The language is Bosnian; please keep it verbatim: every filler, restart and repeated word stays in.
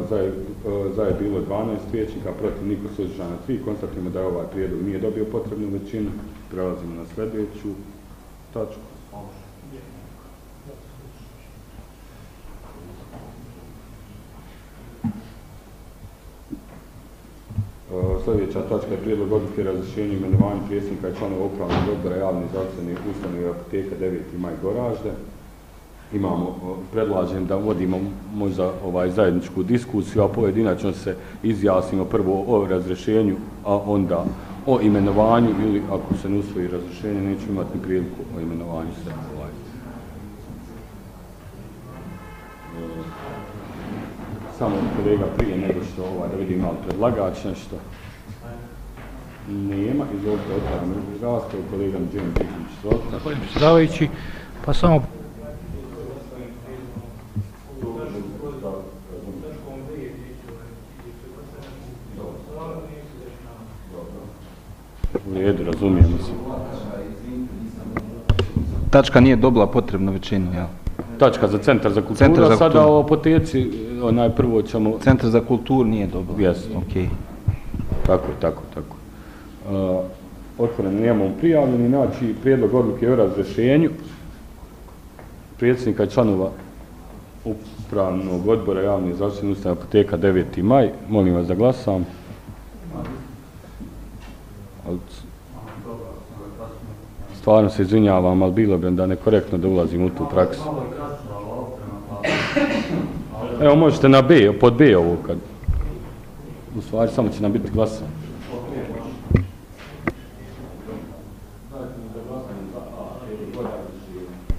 za je, za je bilo dvanaest vijećnika, protiv niko, suzdržana tri. Konstatujemo da je ovaj prijedlog nije dobio potrebnu većinu. Prelazimo na sljedeću tačku. Sljedeća tačka je prijedlog odluke o razrješenju i imenovanju predsjednika i članova upravnog odbora javne zdravstvene ustanove apoteka deveti maj Goražde. Imamo, predlažem da vodimo možda ovaj zajedničku diskusiju, a pojedinačno se izjasnimo prvo o razrješenju, a onda o imenovanju, ili ako se ne usvoji razrješenje, nećemo imati ni priliku o imenovanju se. Ovaj. Samo kolega prije nego što ovaj, da vidim malo predlagač nešto. Nema, izvolite, otvaram raspravu, kolega Džem Bikić, izvolite. Zahvaljujem predsjedavajući, pa samo... U redu, razumijemo se. Tačka nije dobila potrebnu većinu, jel? Tačka za Centar za kulturu, Centar za sada kulturu. o apoteci, onaj prvo ćemo... Centar za kulturu nije dobila. Jes. Okay. Tako, tako, tako. Uh, otvoreno nemamo prijavljeni, znači prijedlog odluke o razrješenju predsjednika i članova upravnog odbora javne zdravstvene ustanove apoteka deveti maj. Molim vas da glasam. Stvarno se izvinjavam, ali bilo bi da nekorektno da ulazim u tu praksu. Evo možete na B, pod B ovo kad... U stvari samo će nam biti glasanje.